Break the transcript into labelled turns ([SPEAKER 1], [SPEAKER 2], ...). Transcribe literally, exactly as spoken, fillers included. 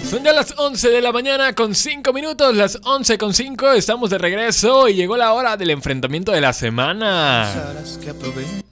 [SPEAKER 1] Son ya las once de la mañana con cinco minutos, las once con cinco, estamos de regreso y llegó la hora del enfrentamiento de la semana.